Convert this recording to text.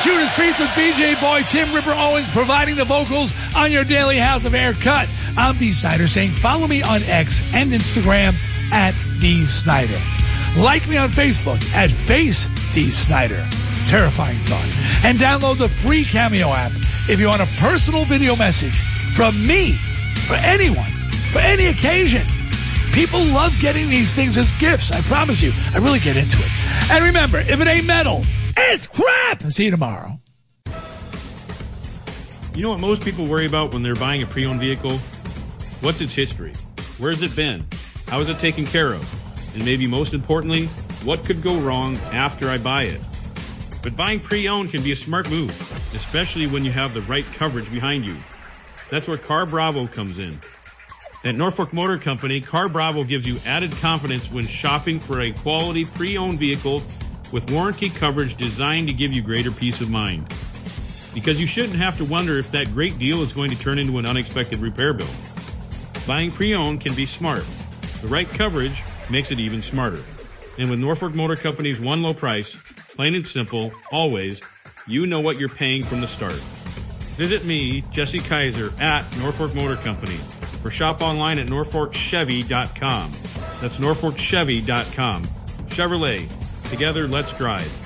Judas Priest with BJ Boy, Tim Ripper Owens providing the vocals on your daily House of Air cut. I'm Dee Snider saying follow me on X and Instagram at Dee Snider. Like me on Facebook at Face Dee Snider. Terrifying thought. And download the free Cameo app if you want a personal video message from me, for anyone, for any occasion. People love getting these things as gifts. I promise you. I really get into it. And remember, if it ain't metal, it's crap. See you tomorrow. You know what most people worry about when they're buying a pre-owned vehicle? What's its history? Where's it been? How is it taken care of? And maybe most importantly, what could go wrong after I buy it? But buying pre-owned can be a smart move, especially when you have the right coverage behind you. That's where Car Bravo comes in. At Norfolk Motor Company, Car Bravo gives you added confidence when shopping for a quality pre-owned vehicle with warranty coverage designed to give you greater peace of mind. Because you shouldn't have to wonder if that great deal is going to turn into an unexpected repair bill. Buying pre-owned can be smart. The right coverage makes it even smarter. And with Norfolk Motor Company's one low price, plain and simple, always, you know what you're paying from the start. Visit me, Jesse Kaiser, at Norfolk Motor Company, or shop online at NorfolkChevy.com. That's NorfolkChevy.com. Chevrolet. Together, let's drive.